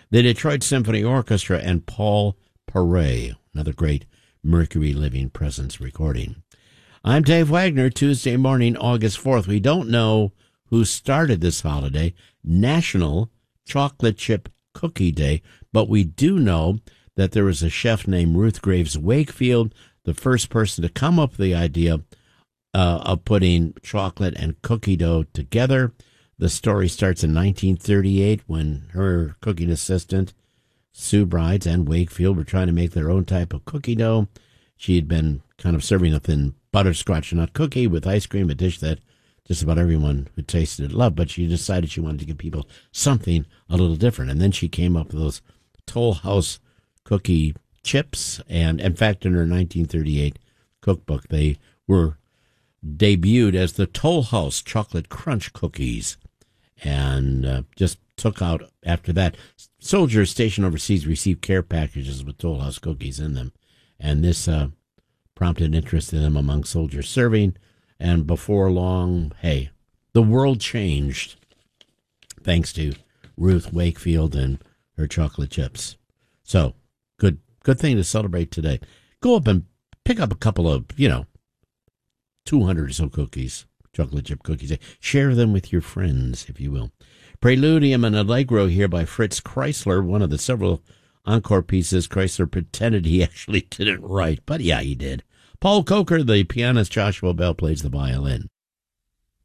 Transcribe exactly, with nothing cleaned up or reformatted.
the Detroit Symphony Orchestra, and Paul Paray, another great Mercury Living Presence recording. I'm Dave Wagner. Tuesday morning, August fourth. We don't know who started this holiday, National Chocolate Chip Cookie Day, but we do know that there was a chef named Ruth Graves Wakefield, the first person to come up with the idea uh, of putting chocolate and cookie dough together. The story starts in nineteen thirty-eight when her cooking assistant, Sue Brides, and Wakefield were trying to make their own type of cookie dough. She had been kind of serving a thin butterscotch nut cookie with ice cream, a dish that just about everyone who tasted it loved, but she decided she wanted to give people something a little different. And then she came up with those Toll House cookie chips, and in fact, in her nineteen thirty-eight cookbook, they were debuted as the Toll House Chocolate Crunch Cookies, and uh, just took out after that. Soldiers stationed overseas received care packages with Toll House cookies in them, and this uh, prompted interest in them among soldiers serving, and before long, hey, the world changed thanks to Ruth Wakefield and her chocolate chips. So, good good thing to celebrate today. Go up and pick up a couple of, you know, two hundred or so cookies, chocolate chip cookies. Share them with your friends, if you will. Preludium and Allegro here by Fritz Kreisler, one of the several encore pieces Kreisler pretended he actually didn't write, but yeah, he did. Paul Coker, the pianist, Joshua Bell plays the violin.